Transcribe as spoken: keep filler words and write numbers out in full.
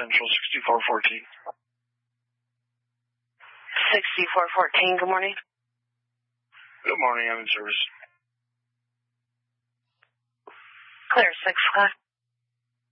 Central, sixty-four fourteen. sixty-four fourteen, good morning. Good morning, I'm in service. Clear, six o'clock.